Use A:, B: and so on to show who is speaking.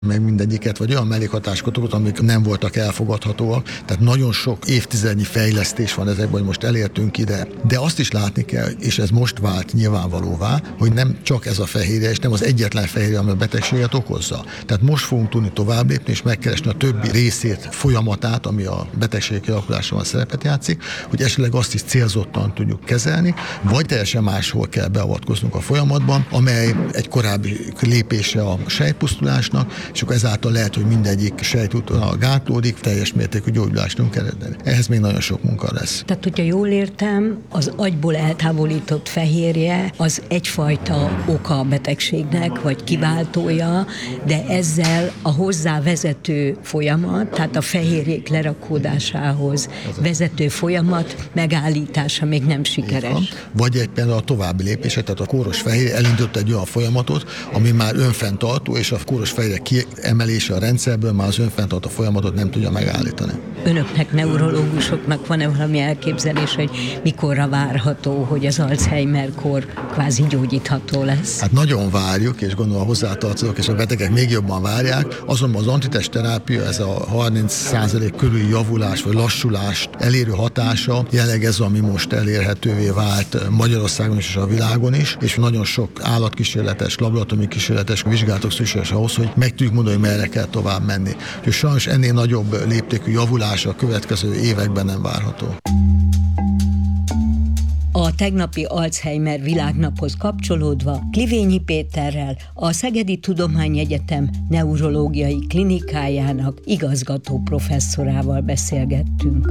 A: meg mindegyiket, vagy olyan mellékhatáskutatókat, amik nem voltak elfogadhatóak. Tehát nagyon sok évtizednyi fejlesztés van ezekben, hogy most elértünk ide. De azt is látni kell, és ez most vált nyilvánvalóvá, hogy nem csak ez a fehérje, és nem az egyetlen fehérje, ami a betegséget okozza. Tehát most fogunk tudni tovább lépni, és megkeresni a többi részét, folyamatát, ami a betegség kialakulásában szerepet játszik, hogy esetleg azt is célzottan tudjuk kezelni, vagy teljesen máshol kell beavatkoznunk a folyamatban, amely egy korábbi lépése a sejtpusztulásnak, és akkor ezáltal lehet, hogy mindegyik sejtútvonal gátlódik, teljes mértékű gyógyulást tudunk eredni. Ehhez még nagyon sok munka lesz.
B: Tehát, hogyha jól értem, az agyból eltávolított fehérje az egyfajta oka a betegségnek, vagy kiváltója, de ezzel a hozzá vezető folyamat, tehát a fehérjék lerakódásához vezető folyamat megállítása még nem sikeres.
A: Vagy például a további lépések, tehát a kóros fehérje elindult egy olyan folyamatot, ami már önfenntartó, és a kóros fehérje kiemelése a rendszerből már az önfenntartó folyamatot nem tudja megállítani.
B: Önöknek, neurológusoknak van-e valami elképzelés, hogy mikorra várható, hogy az Alzheimer-kor kvázi gyógyítható lesz?
A: Hát nagyon várjuk, és gondolom a hozzátartozók és a betegek még jobban várják, azonban az antitestterápia, ez a 30% körüli javulás vagy lassulást elérő hatása, jelenleg ez, ami most elérhetővé vált Magyarországon is és a világon is, és nagyon sok állatkísérletes, laboratóriumi kísérletes vizsgálatok szükséges ahhoz, hogy meg tudjuk mondani, hogy merre kell tovább menni. Úgyhogy sajnos ennél nagyobb léptékű javulás a következő években nem várható.
B: A tegnapi Alzheimer világnaphoz kapcsolódva Klivényi Péterrel, a Szegedi Tudományegyetem neurológiai klinikájának igazgató professzorával beszélgettünk.